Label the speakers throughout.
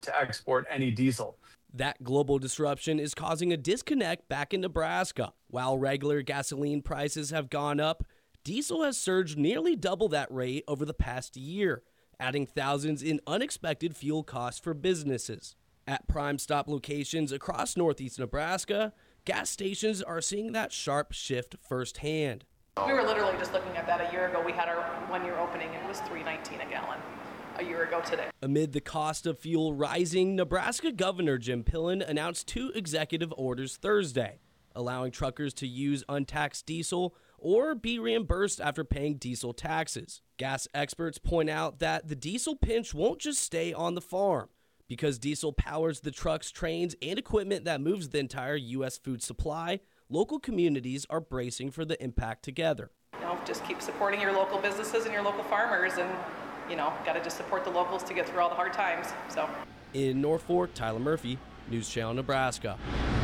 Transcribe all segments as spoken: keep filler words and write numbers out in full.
Speaker 1: to export any diesel.
Speaker 2: That global disruption is causing a disconnect back in Nebraska. While regular gasoline prices have gone up, diesel has surged nearly double that rate over the past year, adding thousands in unexpected fuel costs for businesses. At Prime Stop locations across northeast Nebraska, gas stations are seeing that sharp shift firsthand.
Speaker 3: We were literally just looking at that a year ago. We had our one-year opening, and it was three nineteen a gallon a year ago today.
Speaker 2: Amid the cost of fuel rising, Nebraska Governor Jim Pillen announced two executive orders Thursday, allowing truckers to use untaxed diesel or be reimbursed after paying diesel taxes. Gas experts point out that the diesel pinch won't just stay on the farm. Because diesel powers the trucks, trains, and equipment that moves the entire U S food supply, local communities are bracing for the impact together.
Speaker 3: You know, just keep supporting your local businesses and your local farmers, and, you know, got to just support the locals to get through all the hard times. So,
Speaker 2: in Norfolk, Tyler Murphy, News Channel Nebraska.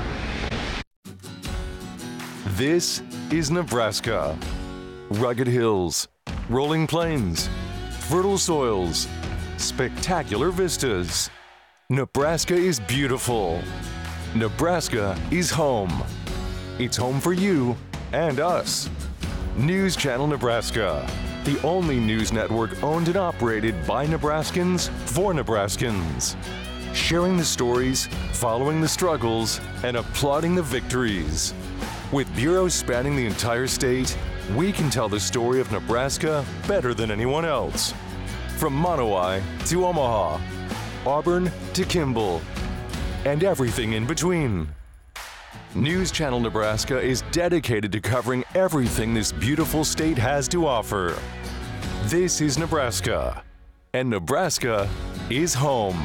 Speaker 4: This is Nebraska. Rugged hills, rolling plains, fertile soils, spectacular vistas. Nebraska is beautiful. Nebraska is home. It's home for you and us. News Channel Nebraska, the only news network owned and operated by Nebraskans for Nebraskans. Sharing the stories, following the struggles, and applauding the victories. With bureaus spanning the entire state, we can tell the story of Nebraska better than anyone else. From Monowai to Omaha, Auburn to Kimball, and everything in between. News Channel Nebraska is dedicated to covering everything this beautiful state has to offer. This is Nebraska, and Nebraska is home.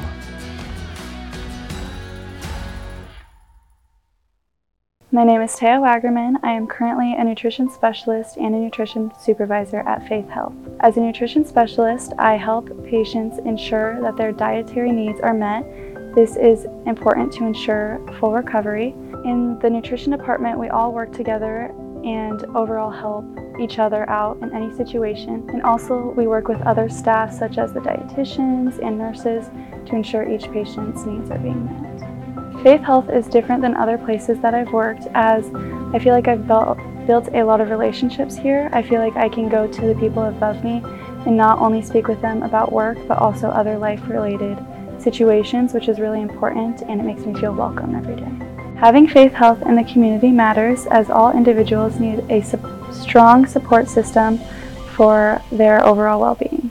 Speaker 5: My name is Taya Wagerman. I am currently a nutrition specialist and a nutrition supervisor at Faith Health. As a nutrition specialist, I help patients ensure that their dietary needs are met. This is important to ensure full recovery. In the nutrition department, we all work together and overall help each other out in any situation. And also, we work with other staff such as the dietitians and nurses to ensure each patient's needs are being met. Faith Health is different than other places that I've worked, as I feel like I've built, built a lot of relationships here. I feel like I can go to the people above me and not only speak with them about work, but also other life-related situations, which is really important, and it makes me feel welcome every day. Having Faith Health in the community matters, as all individuals need a su- strong support system for their overall well-being.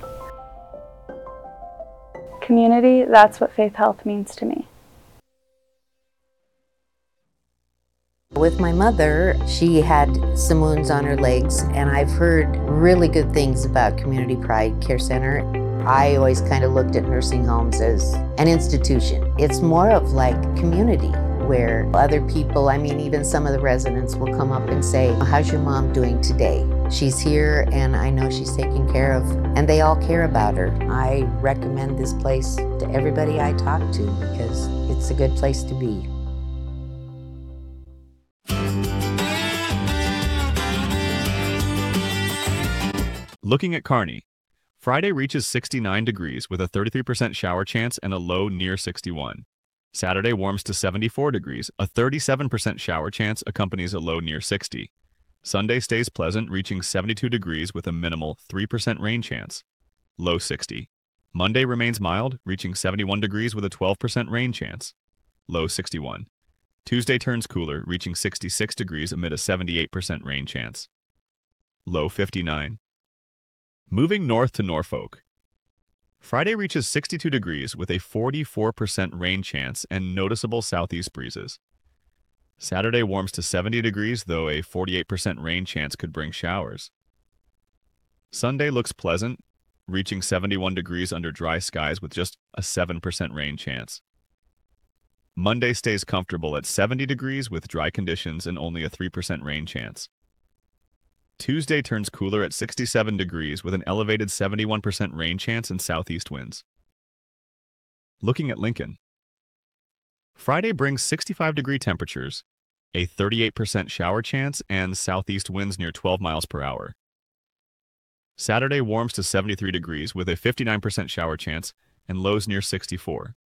Speaker 5: Community, that's what Faith Health means to me.
Speaker 6: With my mother, she had some wounds on her legs, and I've heard really good things about Community Pride Care Center. I always kind of looked at nursing homes as an institution. It's more of like community, where other people, I mean, even some of the residents will come up and say, "How's your mom doing today? She's here, and I know she's taken care of," and they all care about her. I recommend this place to everybody I talk to because it's a good place to be.
Speaker 7: Looking at Kearney. Friday reaches sixty-nine degrees with a thirty-three percent shower chance and a low near sixty-one. Saturday warms to seventy-four degrees. A thirty-seven percent shower chance accompanies a low near sixty. Sunday stays pleasant, reaching seventy-two degrees with a minimal three percent rain chance. Low sixty. Monday remains mild, reaching seventy-one degrees with a twelve percent rain chance. Low sixty-one. Tuesday turns cooler, reaching sixty-six degrees amid a seventy-eight percent rain chance. Low fifty-nine. Moving north to Norfolk. Friday reaches sixty-two degrees with a forty-four percent rain chance and noticeable southeast breezes. Saturday warms to seventy degrees, though a forty-eight percent rain chance could bring showers. Sunday looks pleasant, reaching seventy-one degrees under dry skies with just a seven percent rain chance. Monday stays comfortable at seventy degrees with dry conditions and only a three percent rain chance. Tuesday turns cooler at sixty-seven degrees with an elevated seventy-one percent rain chance and southeast winds. Looking at Lincoln. Friday brings sixty-five degree temperatures, a thirty-eight percent shower chance, and southeast winds near twelve miles per hour. Saturday warms to seventy-three degrees with a fifty-nine percent shower chance and lows near sixty-four.